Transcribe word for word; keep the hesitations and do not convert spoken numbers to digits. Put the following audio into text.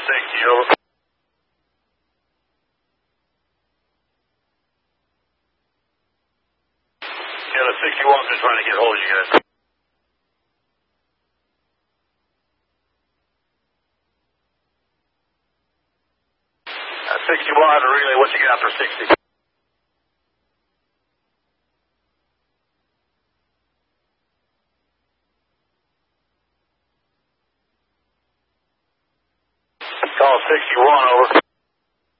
sixty, over. Yeah, the sixty-one's been trying to get hold of you guys. Uh, sixty-one, relay, what you got for sixty? Call sixty-one, over.